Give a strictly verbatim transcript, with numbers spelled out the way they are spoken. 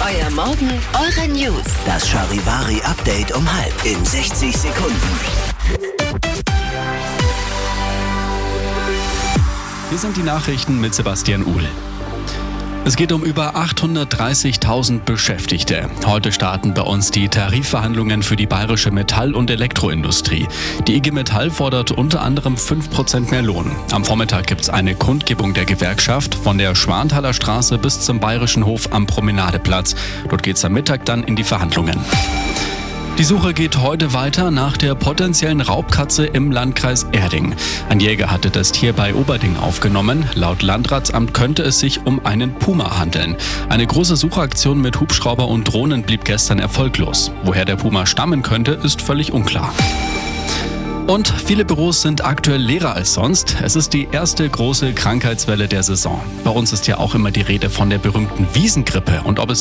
Euer Morgen, eure News. Das Charivari-Update um halb in sechzig Sekunden. Hier sind die Nachrichten mit Sebastian Uhl. Es geht um über achthundertdreißigtausend Beschäftigte. Heute starten bei uns die Tarifverhandlungen für die bayerische Metall- und Elektroindustrie. Die I G Metall fordert unter anderem fünf Prozent mehr Lohn. Am Vormittag gibt es eine Kundgebung der Gewerkschaft von der Schwanthaler Straße bis zum Bayerischen Hof am Promenadeplatz. Dort geht es am Mittag dann in die Verhandlungen. Die Suche geht heute weiter nach der potenziellen Raubkatze im Landkreis Erding. Ein Jäger hatte das Tier bei Oberding aufgenommen. Laut Landratsamt könnte es sich um einen Puma handeln. Eine große Suchaktion mit Hubschrauber und Drohnen blieb gestern erfolglos. Woher der Puma stammen könnte, ist völlig unklar. Und viele Büros sind aktuell leerer als sonst. Es ist die erste große Krankheitswelle der Saison. Bei uns ist ja auch immer die Rede von der berühmten Wiesengrippe und ob es